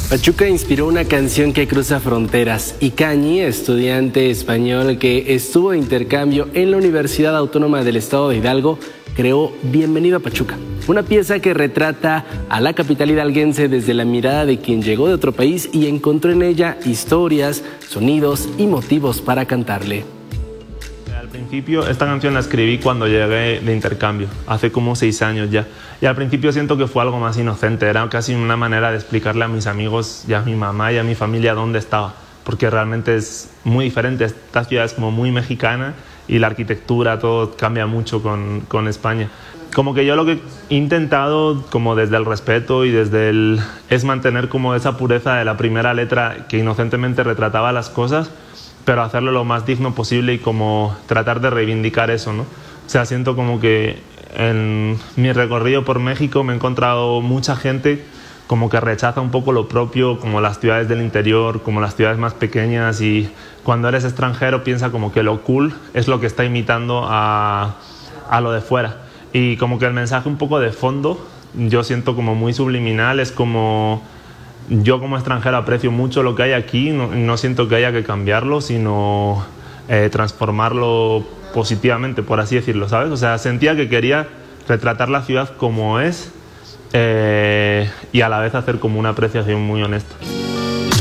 Pachuca inspiró una canción que cruza fronteras y Cañi, estudiante español que estuvo de intercambio en la Universidad Autónoma del Estado de Hidalgo, creó Bienvenido a Pachuca, una pieza que retrata a la capital hidalguense desde la mirada de quien llegó de otro país y encontró en ella historias, sonidos y motivos para cantarle. Al principio esta canción la escribí cuando llegué de intercambio, hace como 6 años ya. Y al principio siento que fue algo más inocente, era casi una manera de explicarle a mis amigos y a mi mamá y a mi familia dónde estaba. Porque realmente es muy diferente, esta ciudad es como muy mexicana y la arquitectura, todo cambia mucho con España. Como que yo lo que he intentado, como desde el respeto y es mantener como esa pureza de la primera letra que inocentemente retrataba las cosas, pero hacerlo lo más digno posible y como tratar de reivindicar eso, ¿no? O sea, siento como que en mi recorrido por México me he encontrado mucha gente como que rechaza un poco lo propio, como las ciudades del interior, como las ciudades más pequeñas, y cuando eres extranjero piensa como que lo cool es lo que está imitando a lo de fuera. Y como que el mensaje un poco de fondo, yo siento como muy subliminal, es como... Yo como extranjero aprecio mucho lo que hay aquí, no siento que haya que cambiarlo, sino transformarlo positivamente, por así decirlo, ¿sabes? O sea, sentía que quería retratar la ciudad como es y a la vez hacer como una apreciación muy honesta.